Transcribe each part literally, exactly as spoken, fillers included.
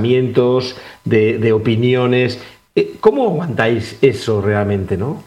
pensamientos, de, de opiniones. ¿Cómo aguantáis eso realmente, no?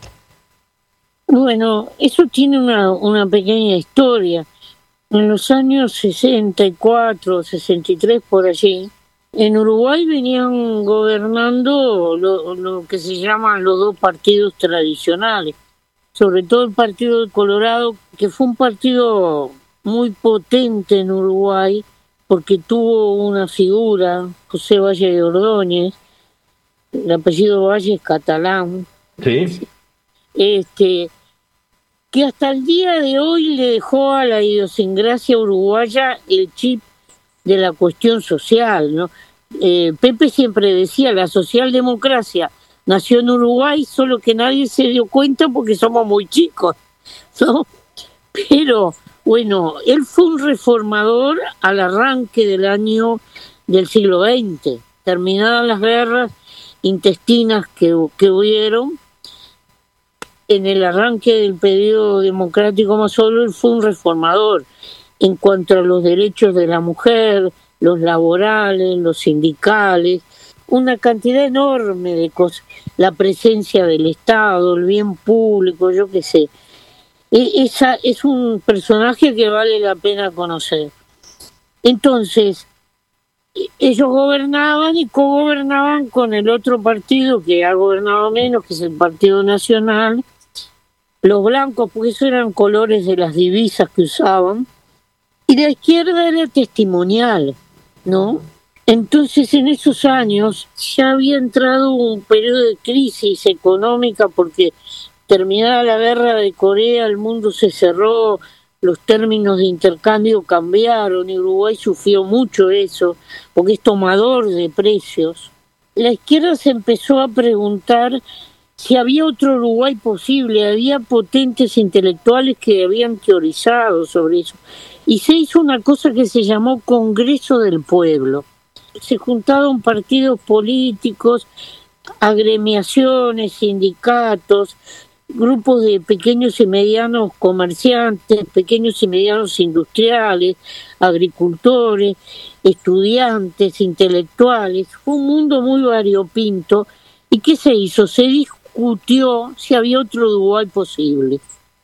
Bueno, eso tiene una, una pequeña historia. En los años sesenta y cuatro, sesenta y tres, por allí, en Uruguay venían gobernando lo, lo que se llaman los dos partidos tradicionales, sobre todo el Partido de Colorado, que fue un partido muy potente en Uruguay, porque tuvo una figura, José Valle de Ordóñez, el apellido Valle es catalán, Sí. este, que hasta el día de hoy le dejó a la idiosincrasia uruguaya el chip de la cuestión social, ¿no? Eh, Pepe siempre decía, la socialdemocracia nació en Uruguay, solo que nadie se dio cuenta porque somos muy chicos, ¿no? Pero, bueno, él fue un reformador al arranque del año del siglo veinte, terminadas las guerras intestinas que, que hubieron. En el arranque del periodo democrático más solo, él fue un reformador en cuanto a los derechos de la mujer, los laborales, los sindicales, una cantidad enorme de cosas, la presencia del Estado, el bien público, yo qué sé. Esa es un personaje que vale la pena conocer. Entonces, ellos gobernaban y cogobernaban con el otro partido que ha gobernado menos, que es el Partido Nacional, los blancos, porque esos eran colores de las divisas que usaban, y la izquierda era testimonial, ¿no? Entonces, en esos años ya había entrado un periodo de crisis económica porque terminada la guerra de Corea, el mundo se cerró, los términos de intercambio cambiaron y Uruguay sufrió mucho eso, porque es tomador de precios. La izquierda se empezó a preguntar si había otro Uruguay posible, había potentes intelectuales que habían teorizado sobre eso. Y se hizo una cosa que se llamó Congreso del Pueblo. Se juntaron partidos políticos, agremiaciones, sindicatos, grupos de pequeños y medianos comerciantes, pequeños y medianos industriales, agricultores, estudiantes, intelectuales. Fue un mundo muy variopinto. ¿Y qué se hizo? Se discutió si había otro Uruguay posible.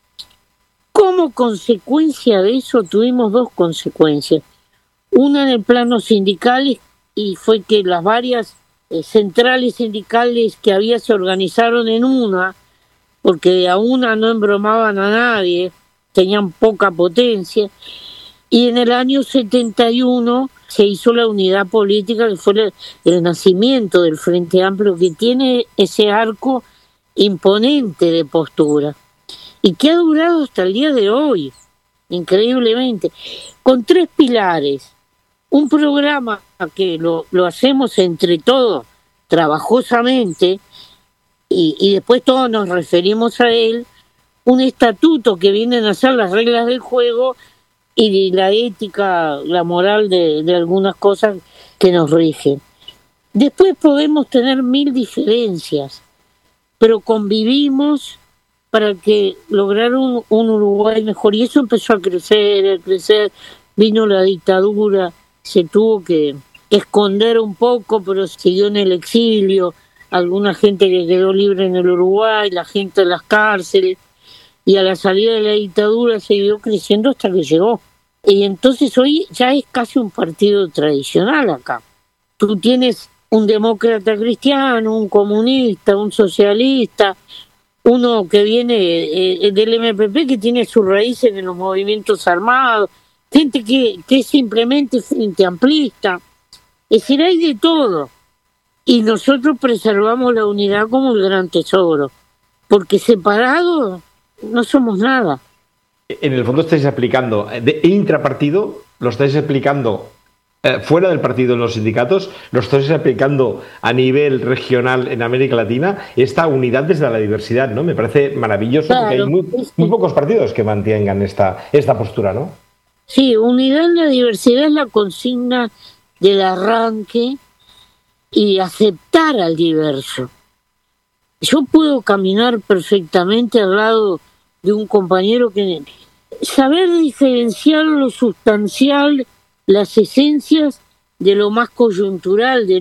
Como consecuencia de eso tuvimos dos consecuencias. Una en el plano sindical, y fue que las varias eh, centrales sindicales que había se organizaron en una, porque a una no embromaban a nadie, tenían poca potencia, y en el año setenta y uno se hizo la unidad política, que fue el, el nacimiento del Frente Amplio, que tiene ese arco imponente de postura, y que ha durado hasta el día de hoy, increíblemente, con tres pilares. Un programa que lo, lo hacemos entre todos, trabajosamente, y, y después todos nos referimos a él, un estatuto que vienen a ser las reglas del juego y la ética, la moral de, de algunas cosas que nos rigen. Después podemos tener mil diferencias, pero convivimos para que lograr un, un Uruguay mejor. Y eso empezó a crecer, a crecer, vino la dictadura, se tuvo que esconder un poco, pero siguió en el exilio, alguna gente que quedó libre en el Uruguay, la gente en las cárceles, y a la salida de la dictadura siguió creciendo hasta que llegó. Y entonces hoy ya es casi un partido tradicional acá. Tú tienes un demócrata cristiano, un comunista, un socialista, uno que viene eh, del M P P, que tiene sus raíces en los movimientos armados, gente que, que es simplemente frente amplista. Es decir, hay de todo. Y nosotros preservamos la unidad como el gran tesoro, porque separados no somos nada. En el fondo estáis aplicando de intrapartido, lo estáis aplicando eh, fuera del partido en los sindicatos, lo estáis aplicando a nivel regional en América Latina, esta unidad desde la diversidad, ¿no? Me parece maravilloso, claro, porque hay muy, muy pocos partidos que mantengan esta, esta postura, ¿no? Sí, unidad en la diversidad es la consigna del arranque y aceptar al diverso. Yo puedo caminar perfectamente al lado de un compañero que... Saber diferenciar lo sustancial, las esencias, de lo más coyuntural, de